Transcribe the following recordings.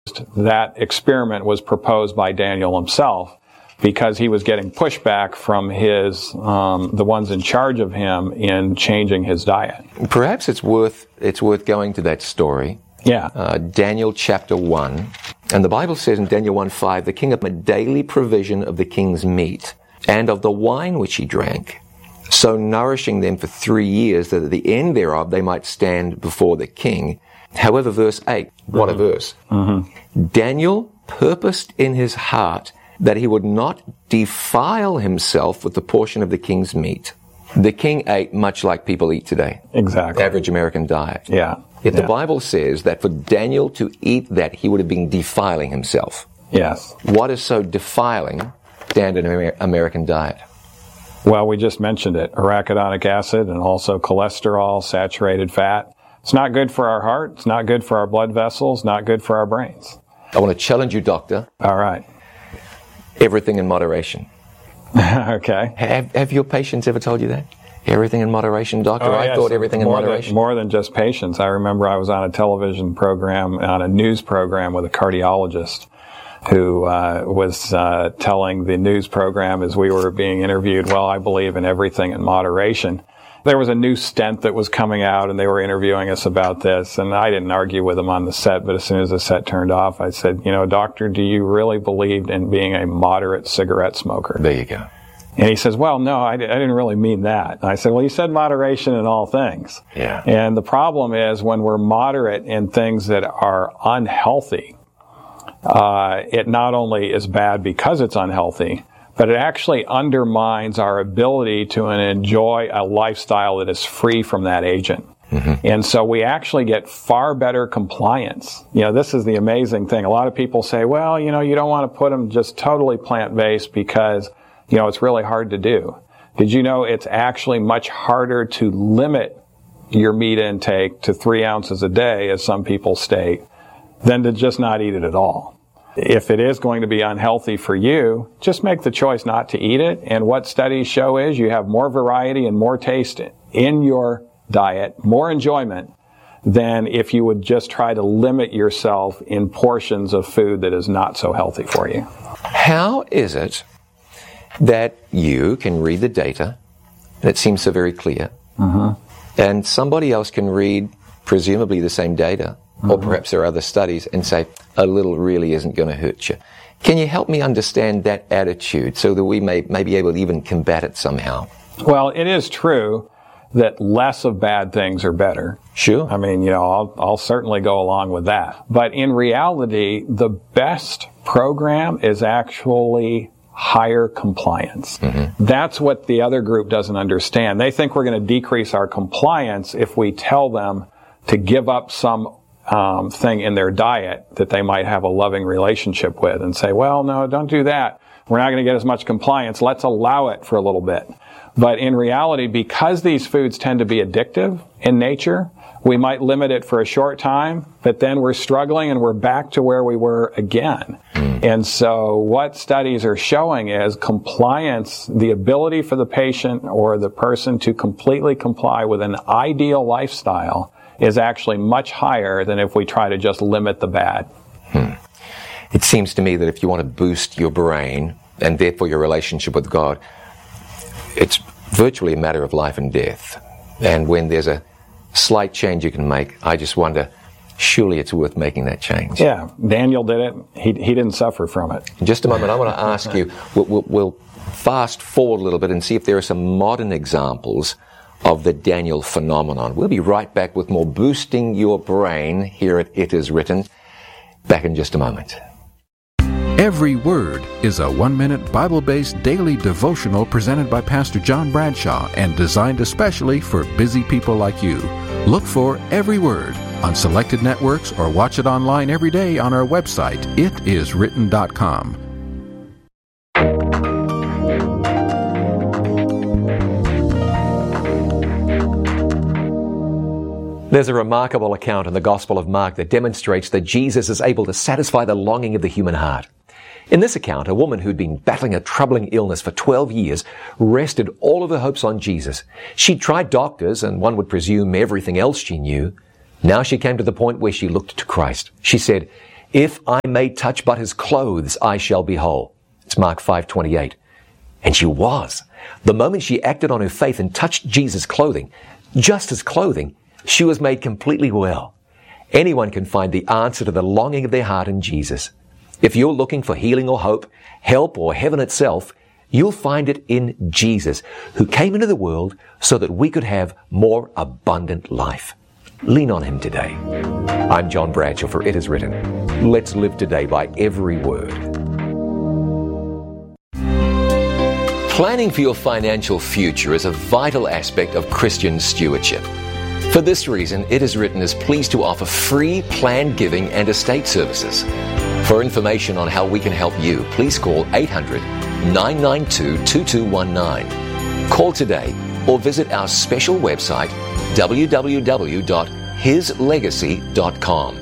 That experiment was proposed by Daniel himself because he was getting pushback from the ones in charge of him in changing his diet. Perhaps it's worth going to that story. Yeah. Daniel chapter 1. And the Bible says in Daniel 1:5, the king of a daily provision of the king's meat and of the wine which he drank, so nourishing them for 3 years, that at the end thereof they might stand before the king. However, verse 8, what a verse. Mm-hmm. Daniel purposed in his heart that he would not defile himself with the portion of the king's meat. The king ate much like people eat today. Exactly. Average American diet. Yeah. Yet the Bible says that for Daniel to eat that, he would have been defiling himself. Yes. What is so defiling standard American diet? Well, we just mentioned it. Arachidonic acid and also cholesterol, saturated fat. It's not good for our heart. It's not good for our blood vessels. Not good for our brains. I want to challenge you, doctor. All right. Everything in moderation. Okay. Have your patients ever told you that? Everything in moderation, doctor? Oh, I thought everything in moderation. More than just patients. I remember I was on a television program, on a news program with a cardiologist who was telling the news program as we were being interviewed, well, I believe in everything in moderation. There was a new stent that was coming out, and they were interviewing us about this, and I didn't argue with them on the set, but as soon as the set turned off, I said, doctor, do you really believe in being a moderate cigarette smoker? There you go. And he says, well, no, I didn't really mean that. And I said, well, you said moderation in all things. Yeah. And the problem is when we're moderate in things that are unhealthy, it not only is bad because it's unhealthy, but it actually undermines our ability to enjoy a lifestyle that is free from that agent. Mm-hmm. And so we actually get far better compliance. This is the amazing thing. A lot of people say, well, you don't want to put them just totally plant-based because, it's really hard to do. Did you know it's actually much harder to limit your meat intake to 3 ounces a day, as some people state, than to just not eat it at all? If it is going to be unhealthy for you, just make the choice not to eat it. And what studies show is you have more variety and more taste in your diet, more enjoyment, than if you would just try to limit yourself in portions of food that is not so healthy for you. How is it that you can read the data, and it seems so very clear, and somebody else can read presumably the same data, or perhaps there are other studies, and say, a little really isn't going to hurt you? Can you help me understand that attitude so that we may be able to even combat it somehow? Well, it is true that less of bad things are better. Sure. I mean, I'll certainly go along with that. But in reality, the best program is actually higher compliance. Mm-hmm. That's what the other group doesn't understand. They think we're going to decrease our compliance if we tell them to give up some thing in their diet that they might have a loving relationship with and say, well, no, don't do that. We're not going to get as much compliance. Let's allow it for a little bit. But in reality, because these foods tend to be addictive in nature, we might limit it for a short time, but then we're struggling and we're back to where we were again. And so what studies are showing is compliance, the ability for the patient or the person to completely comply with an ideal lifestyle is actually much higher than if we try to just limit the bad. It seems to me that if you want to boost your brain and therefore your relationship with God, it's virtually a matter of life and death. And when there's a slight change you can make, I just wonder, surely it's worth making that change. Yeah, Daniel did it. He didn't suffer from it. In just a moment, I want to ask you, we'll fast forward a little bit and see if there are some modern examples of the Daniel phenomenon. We'll be right back with more Boosting Your Brain here at It Is Written. Back in just a moment. Every Word is a 1-minute Bible-based daily devotional presented by Pastor John Bradshaw and designed especially for busy people like you. Look for Every Word on selected networks or watch it online every day on our website, itiswritten.com. There's a remarkable account in the Gospel of Mark that demonstrates that Jesus is able to satisfy the longing of the human heart. In this account, a woman who'd been battling a troubling illness for 12 years rested all of her hopes on Jesus. She'd tried doctors, and one would presume everything else she knew. Now she came to the point where she looked to Christ. She said, If I may touch but his clothes, I shall be whole. It's Mark 5:28. And she was. The moment she acted on her faith and touched Jesus' clothing, just his clothing, she was made completely well. Anyone can find the answer to the longing of their heart in Jesus. If you're looking for healing or hope, help or heaven itself, you'll find it in Jesus, who came into the world so that we could have more abundant life. Lean on him today. I'm John Bradshaw for It Is Written. Let's live today by every word. Planning for your financial future is a vital aspect of Christian stewardship. For this reason, It Is Written is pleased to offer free planned giving and estate services. For information on how we can help you, please call 800-992-2219. Call today or visit our special website, www.hislegacy.com.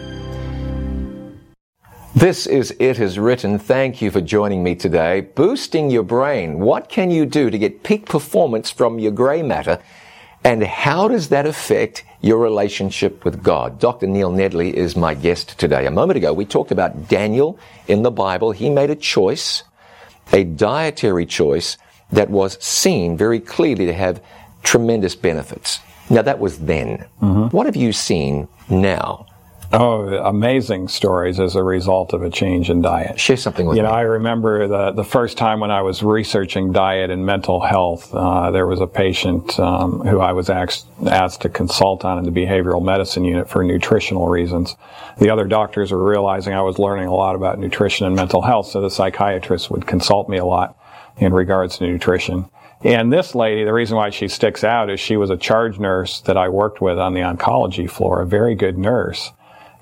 This is It Is Written. Thank you for joining me today. Boosting your brain. What can you do to get peak performance from your gray matter? And how does that affect your relationship with God? Dr. Neil Nedley is my guest today. A moment ago, we talked about Daniel in the Bible. He made a choice, a dietary choice that was seen very clearly to have tremendous benefits. Now, that was then. What have you seen now? Oh, amazing stories as a result of a change in diet. Share something with me. I remember the first time when I was researching diet and mental health, there was a patient who I was asked to consult on in the behavioral medicine unit for nutritional reasons. The other doctors were realizing I was learning a lot about nutrition and mental health, so the psychiatrist would consult me a lot in regards to nutrition. And this lady, the reason why she sticks out is she was a charge nurse that I worked with on the oncology floor, a very good nurse.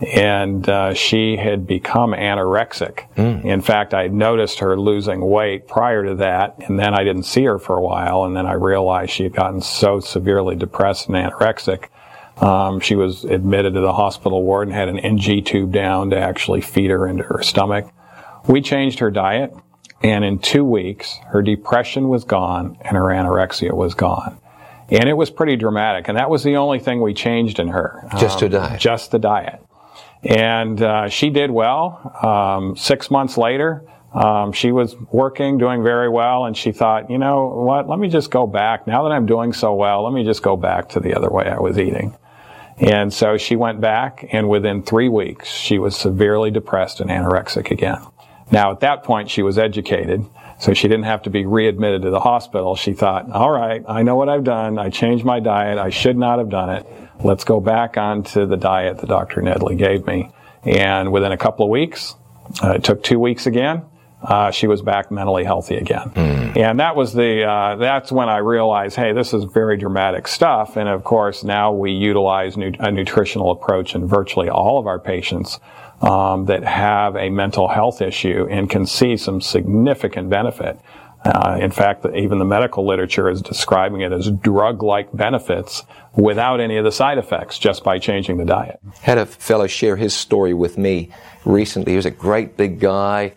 And she had become anorexic. In fact, I noticed her losing weight prior to that, and then I didn't see her for a while, and then I realized she had gotten so severely depressed and anorexic. She was admitted to the hospital ward and had an NG tube down to actually feed her into her stomach. We changed her diet, and in 2 weeks, her depression was gone and her anorexia was gone. And it was pretty dramatic, and that was the only thing we changed in her. Just her diet? Just the diet. And she did well. 6 months later, she was working, doing very well, and she thought, you know what, let me just go back. Now that I'm doing so well, let me just go back to the other way I was eating. And so she went back, and within 3 weeks, she was severely depressed and anorexic again. Now, at that point, she was educated, so she didn't have to be readmitted to the hospital. She thought, all right, I know what I've done. I changed my diet. I should not have done it. Let's go back onto the diet that Dr. Nedley gave me. And within a couple of weeks, it took 2 weeks again, she was back mentally healthy again. And that was that's when I realized, hey, this is very dramatic stuff. And of course, now we utilize a nutritional approach in virtually all of our patients that have a mental health issue and can see some significant benefit. In fact, even the medical literature is describing it as drug-like benefits without any of the side effects, just by changing the diet. Had a fellow share his story with me recently. He was a great big guy.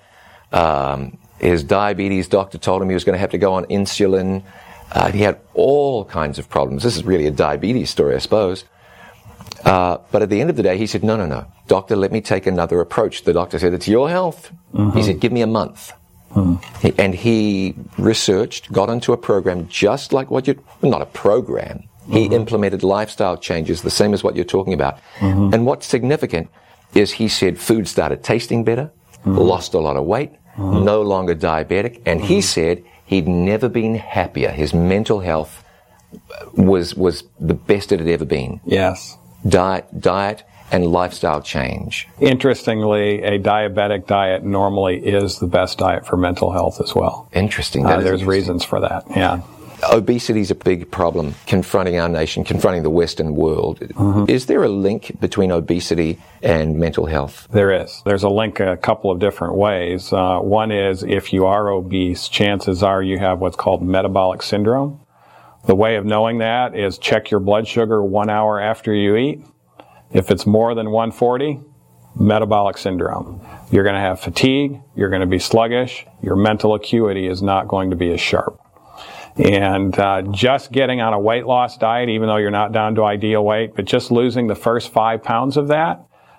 His diabetes doctor told him he was going to have to go on insulin. He had all kinds of problems. This is really a diabetes story, I suppose. But at the end of the day, he said, no, doctor, let me take another approach. The doctor said, it's your health. He said, give me a month. And he researched, got into a program just like not a program. He implemented lifestyle changes, the same as what you're talking about. And what's significant is he said food started tasting better, lost a lot of weight, no longer diabetic, and he said he'd never been happier. His mental health was the best it had ever been. Yes. Diet and lifestyle change. Interestingly, a diabetic diet normally is the best diet for mental health as well. Interesting. There's reasons for that, yeah. Obesity is a big problem confronting our nation, confronting the Western world. Is there a link between obesity and mental health? There is. There's a link a couple of different ways. One is if you are obese, chances are you have what's called metabolic syndrome. The way of knowing that is check your blood sugar 1 hour after you eat. If it's more than 140, metabolic syndrome. You're going to have fatigue, you're going to be sluggish, your mental acuity is not going to be as sharp. And just getting on a weight loss diet, even though you're not down to ideal weight, but just losing the first 5 pounds of that,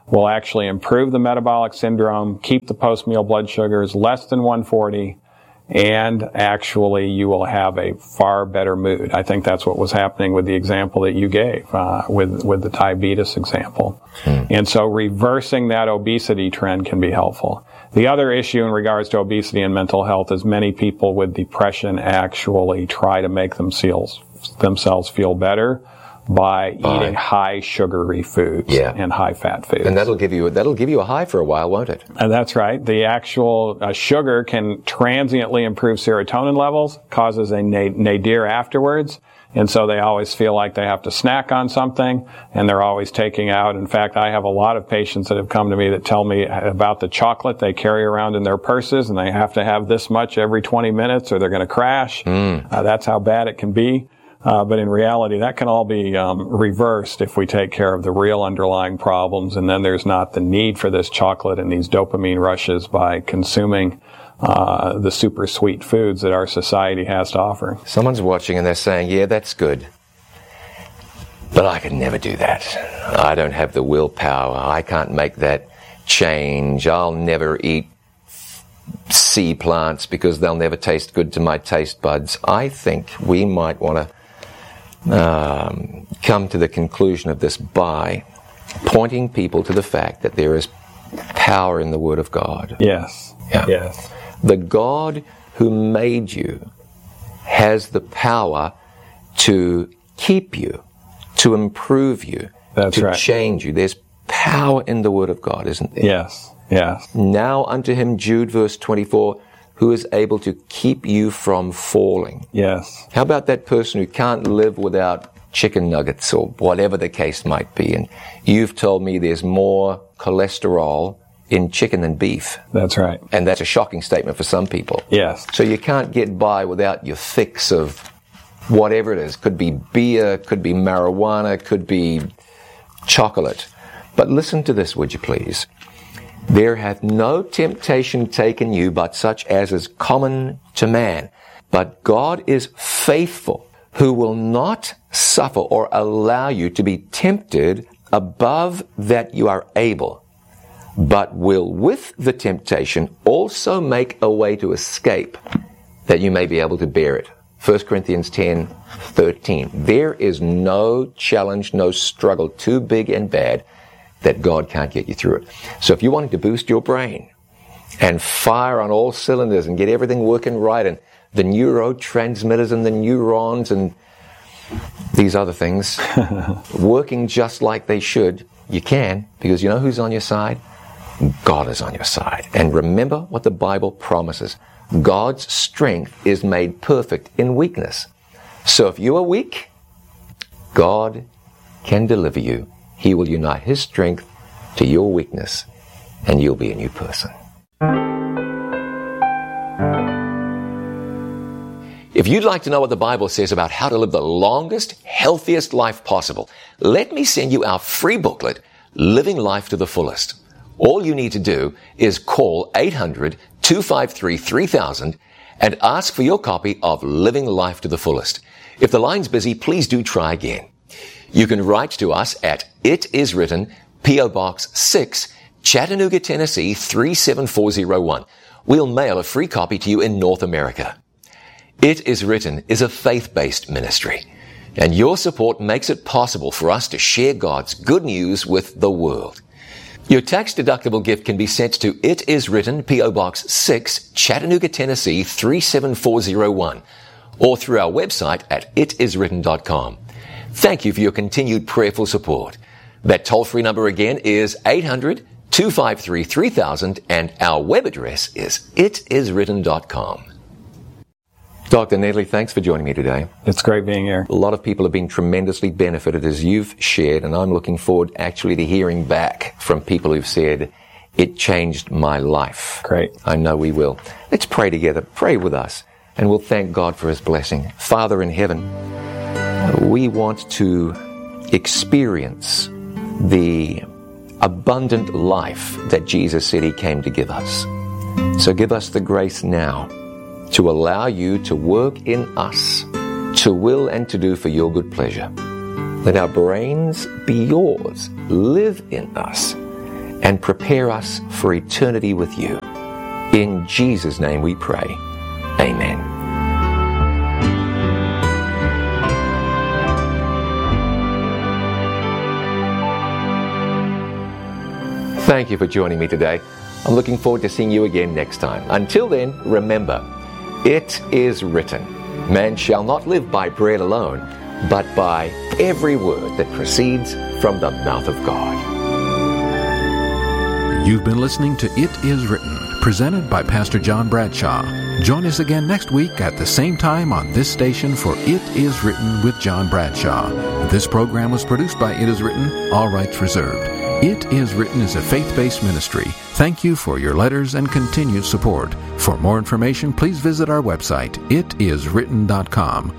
will actually improve the metabolic syndrome, keep the post-meal blood sugars less than 140, and actually you will have a far better mood. I think that's what was happening with the example that you gave, with the diabetes example. And so reversing that obesity trend can be helpful. The other issue in regards to obesity and mental health is many people with depression actually try to make themselves feel better by eating high sugary foods and high fat foods. And that'll give you a high for a while, won't it? And that's right. The actual sugar can transiently improve serotonin levels, causes a nadir afterwards. And so they always feel like they have to snack on something, and they're always taking out. In fact, I have a lot of patients that have come to me that tell me about the chocolate they carry around in their purses, and they have to have this much every 20 minutes or they're going to crash. That's how bad it can be. But in reality, that can all be reversed if we take care of the real underlying problems, and then there's not the need for this chocolate and these dopamine rushes by consuming the super sweet foods that our society has to offer. Someone's watching and they're saying, yeah, that's good, but I could never do that. I don't have the willpower. I can't make that change. I'll never eat sea plants because they'll never taste good to my taste buds. I think we might want to come to the conclusion of this by pointing people to the fact that there is power in the Word of God. Yes. Yeah. Yes. The God who made you has the power to keep you, to improve you, to change you. There's power in the Word of God, isn't there? Yes. Yes. Now unto him, Jude verse 24, who is able to keep you from falling. Yes. How about that person who can't live without chicken nuggets or whatever the case might be? And you've told me there's more cholesterol in chicken than beef. That's right. And that's a shocking statement for some people. Yes. So you can't get by without your fix of whatever it is. Could be beer, could be marijuana, could be chocolate. But listen to this, would you please? There hath no temptation taken you but such as is common to man. But God is faithful, who will not suffer or allow you to be tempted above that you are able, but will with the temptation also make a way to escape, that you may be able to bear it. 1 Corinthians 10:13. There is no challenge, no struggle too big and bad that God can't get you through it. So if you're wanting to boost your brain and fire on all cylinders and get everything working right, and the neurotransmitters and the neurons and these other things working just like they should, you can, because you know who's on your side? God is on your side. And remember what the Bible promises. God's strength is made perfect in weakness. So if you are weak, God can deliver you. He will unite His strength to your weakness, and you'll be a new person. If you'd like to know what the Bible says about how to live the longest, healthiest life possible, let me send you our free booklet, Living Life to the Fullest. All you need to do is call 800-253-3000 and ask for your copy of Living Life to the Fullest. If the line's busy, please do try again. You can write to us at It Is Written, P.O. Box 6, Chattanooga, Tennessee 37401. We'll mail a free copy to you in North America. It Is Written is a faith-based ministry, and your support makes it possible for us to share God's good news with the world. Your tax-deductible gift can be sent to It Is Written, P.O. Box 6, Chattanooga, Tennessee 37401, or through our website at itiswritten.com. Thank you for your continued prayerful support. That toll-free number again is 800-253-3000, and our web address is itiswritten.com. Dr. Nedley, thanks for joining me today. It's great being here. A lot of people have been tremendously benefited as you've shared, and I'm looking forward actually to hearing back from people who've said, it changed my life. Great. I know we will. Let's pray together. Pray with us, and we'll thank God for His blessing. Father in heaven, we want to experience the abundant life that Jesus said He came to give us. So give us the grace now to allow you to work in us, to will and to do for your good pleasure. Let our brains be yours, live in us, and prepare us for eternity with you. In Jesus' name we pray. Amen. Thank you for joining me today. I'm looking forward to seeing you again next time. Until then, remember, it is written, man shall not live by bread alone, but by every word that proceeds from the mouth of God. You've been listening to It Is Written, presented by Pastor John Bradshaw. Join us again next week at the same time on this station for It Is Written with John Bradshaw. This program was produced by It Is Written, all rights reserved. It Is Written is a faith-based ministry. Thank you for your letters and continued support. For more information, please visit our website, itiswritten.com.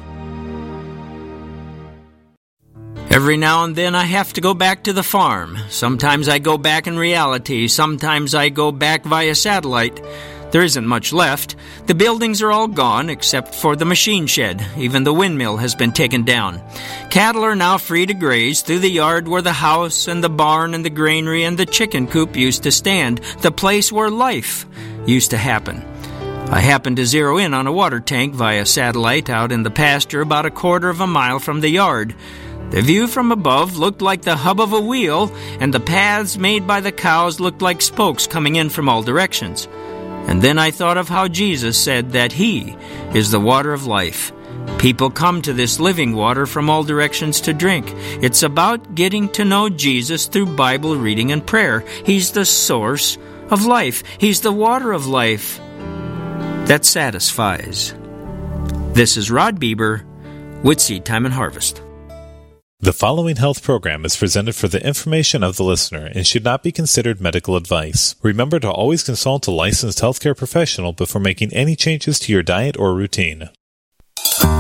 Every now and then I have to go back to the farm. Sometimes I go back in reality. Sometimes I go back via satellite. There isn't much left. The buildings are all gone except for the machine shed. Even the windmill has been taken down. Cattle are now free to graze through the yard where the house and the barn and the granary and the chicken coop used to stand, the place where life used to happen. I happened to zero in on a water tank via satellite out in the pasture about a quarter of a mile from the yard. The view from above looked like the hub of a wheel, and the paths made by the cows looked like spokes coming in from all directions. And then I thought of how Jesus said that He is the water of life. People come to this living water from all directions to drink. It's about getting to know Jesus through Bible reading and prayer. He's the source of life. He's the water of life that satisfies. This is Rod Bieber with Seed Time and Harvest. The following health program is presented for the information of the listener and should not be considered medical advice. Remember to always consult a licensed healthcare professional before making any changes to your diet or routine.